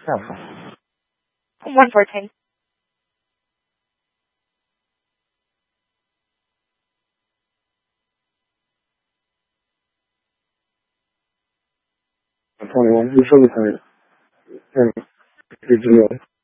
114. 21. You show the time. And it's